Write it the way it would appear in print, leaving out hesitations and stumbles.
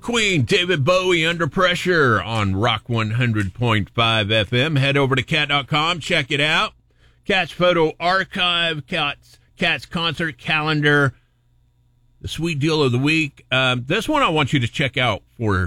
Queen, David Bowie, Under Pressure on Rock 100.5 FM. Head over to cat.com, check it out. Cat's photo archive, Cat's concert calendar, the sweet deal of the week. This one I want you to check out for